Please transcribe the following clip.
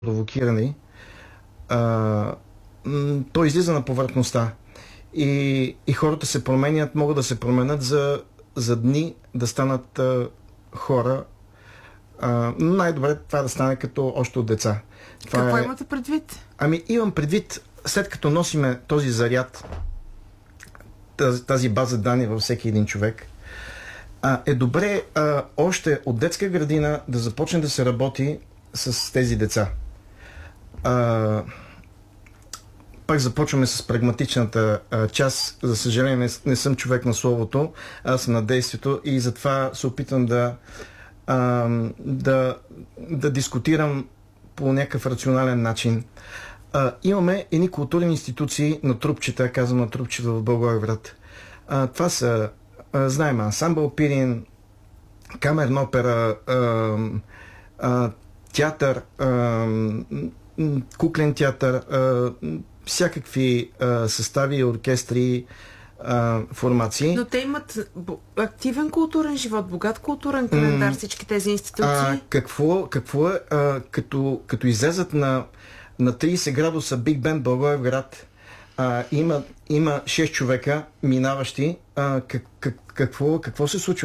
провокирани, то излиза на повърхността. И хората се променят, могат да се променят за дни, да станат хора. Най-добре това да стане като още от деца. Какво имате предвид? Имам предвид, след като носиме този заряд, тази база данни във всеки един човек, е добре още от детска градина да започне да се работи с тези деца. Пак започваме с прагматичната част. За съжаление не съм човек на словото, аз съм на действието и затова се опитвам да дискутирам по някакъв рационален начин. Имаме едни културни институции на трупчета, казвам на трупчета в Благоевград. Това са, знаем, ансамбъл Пирин, камерна опера, театър, куклен театър, всякакви състави, оркестри, формации. Но те имат активен културен живот, богат културен календар, всички тези институции. Какво е, като излезат на 30 градуса Биг Бен Благоевград, има 6 човека минаващи, какво се случва?